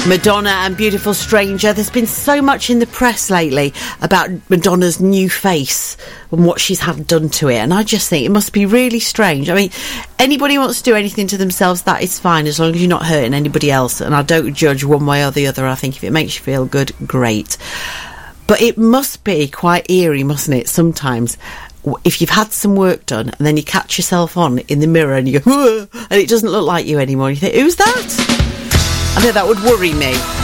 Madonna and Beautiful Stranger. There's been so much in the press lately about Madonna's new face and what she's had done to it, and I just think it must be really strange. I mean, anybody wants to do anything to themselves, that is fine, as long as you're not hurting anybody else, and I don't judge one way or the other. I think if it makes you feel good, great. But it must be quite eerie, mustn't it, sometimes, if you've had some work done and then you catch yourself on in the mirror and you go, and it doesn't look like you anymore. You think, who's that? I know that would worry me.